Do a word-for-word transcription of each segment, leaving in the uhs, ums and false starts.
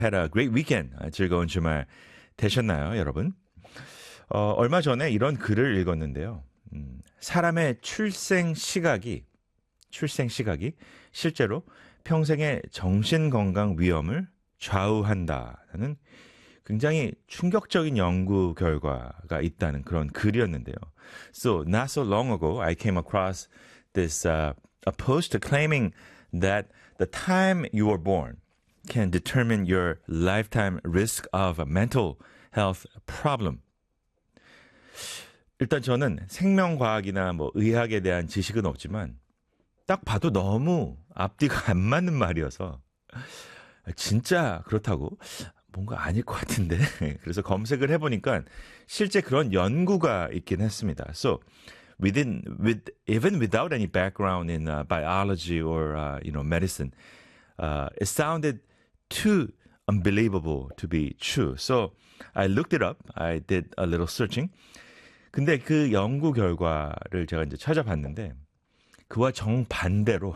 Had a great weekend. 아, 즐거운 주말 되셨나요, 여러분? 어, 얼마 전에 이런 글을 읽었는데요. 음, 사람의 출생 시각이 출생 시각이 실제로 평생의 정신 건강 위험을 좌우한다는 굉장히 충격적인 연구 결과가 있다는 그런 글이었는데요. So not so long ago, I came across this uh, a post claiming that the time you were born can determine your lifetime risk of a mental health problem. 일단 저는 생명과학이나 뭐 의학에 대한 지식은 없지만 딱 봐도 너무 앞뒤가 안 맞는 말이어서 진짜 그렇다고 뭔가 아닐 것 같은데 그래서 검색을 해보니까 실제 그런 연구가 있긴 했습니다. So within with even without any background in uh, biology or uh, you know medicine, uh, it sounded too unbelievable to be true. So I looked it up. I did a little searching. 근데 그 연구 결과를 제가 이제 찾아봤는데 그와 정반대로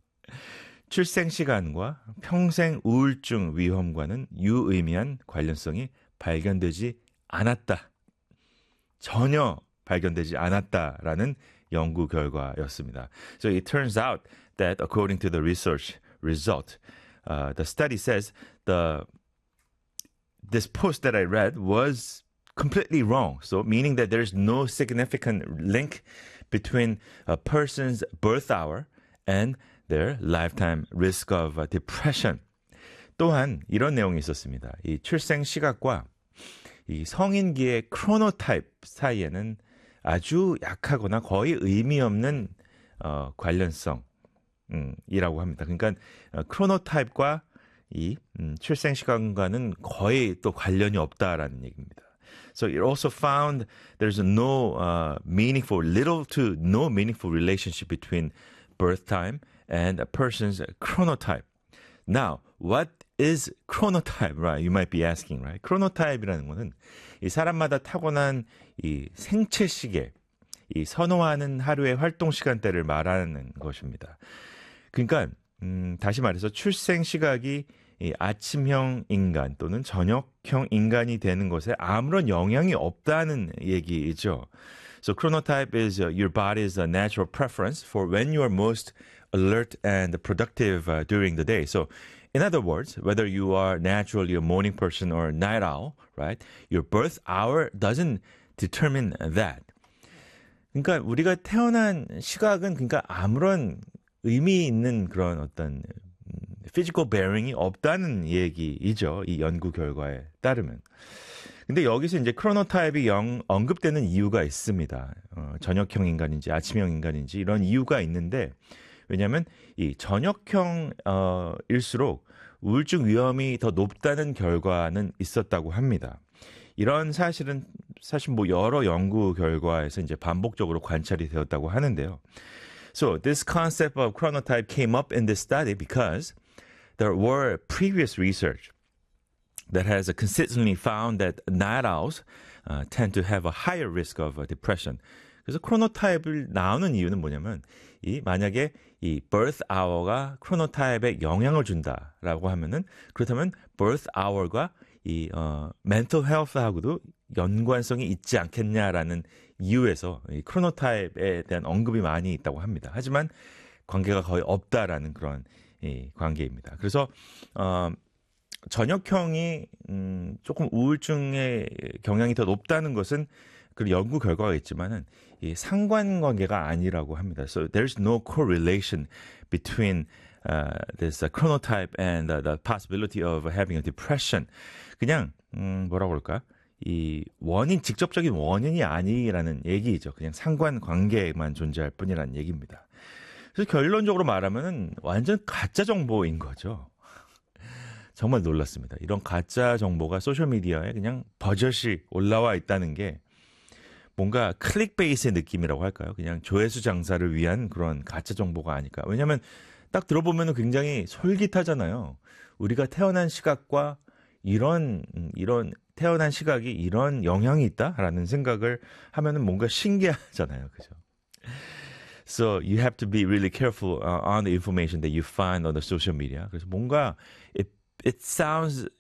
출생 시간과 평생 우울증 위험과는 유의미한 관련성이 발견되지 않았다. 전혀 발견되지 않았다라는 연구 결과였습니다. So it turns out that according to the research result, uh, the study says the this post that I read was completely wrong. So meaning that there's no significant link between a person's birth hour and their lifetime risk of depression. 또한 이런 내용이 있었습니다. 이 출생 시각과 이 성인기의 크로노타입 사이에는 아주 약하거나 거의 의미 없는 어, 관련성 음, 이라고 합니다. 그러니까 어, 크로노타입과 이 음, 출생 시간과는 거의 또 관련이 없다라는 얘기입니다. So it also found there's no uh, meaningful, little to no meaningful relationship between birth time and a person's chronotype. Now, what is chronotype, right? You might be asking, right? chronotype이라는 것은 이 사람마다 타고난 이 생체 시계, 이 선호하는 하루의 활동 시간대를 말하는 것입니다. 그러니까 음, 다시 말해서 출생 시각이 이 아침형 인간 또는 저녁형 인간이 되는 것에 아무런 영향이 없다는 얘기죠. So chronotype is uh, your body's uh, natural preference for when you are most alert and productive uh, during the day. So in other words, whether you are naturally a morning person or a night owl, right? Your birth hour doesn't determine that. 그러니까 우리가 태어난 시각은 그러니까 아무런 의미 있는 그런 어떤 physical bearing이 없다는 얘기이죠. 이 연구 결과에 따르면. 근데 여기서 이제 크로노타입이 영, 언급되는 이유가 있습니다. 어, 저녁형 인간인지 아침형 인간인지 이런 이유가 있는데 왜냐하면 이 저녁형 어, 일수록 우울증 위험이 더 높다는 결과는 있었다고 합니다. 이런 사실은 사실 뭐 여러 연구 결과에서 이제 반복적으로 관찰이 되었다고 하는데요. So this concept of chronotype came up in this study because there were previous research that has consistently found that night owls uh, tend to have a higher risk of uh, depression. 그래서 크로노타입을 나오는 이유는 뭐냐면 이 만약에 이 birth hour가 크로노타입에 영향을 준다라고 하면은 그렇다면 birth hour과 이 어, mental health하고도 연관성이 있지 않겠냐라는 이유에서 이 크로노타입에 대한 언급이 많이 있다고 합니다. 하지만 관계가 거의 없다라는 그런 이 관계입니다. 그래서 어, 저녁형이 음, 조금 우울증의 경향이 더 높다는 것은 그 연구 결과가 있지만은 이 상관관계가 아니라고 합니다. So there's no correlation between uh, this uh, chronotype and uh, the possibility of having a depression. 그냥 음, 뭐라고 그럴까? 이 원인 직접적인 원인이 아니라는 얘기죠. 그냥 상관관계만 존재할 뿐이라는 얘기입니다. 그래서 결론적으로 말하면은 완전 가짜 정보인 거죠. 정말 놀랐습니다. 이런 가짜 정보가 소셜미디어에 그냥 버젓이 올라와 있다는 게 뭔가 클릭베이스의 느낌이라고 할까요? 그냥 조회수 장사를 위한 그런 가짜 정보가 아닐까. 왜냐하면 딱 들어보면 굉장히 솔깃하잖아요. 우리가 태어난 시각과 이런 이런 태어난 시각이 이런 영향이 있다라는 생각을 하면은 뭔가 신기하잖아요. 그죠? So you have to be really careful uh, on the information that you find on the social media. 그래서 뭔가 it, it sounds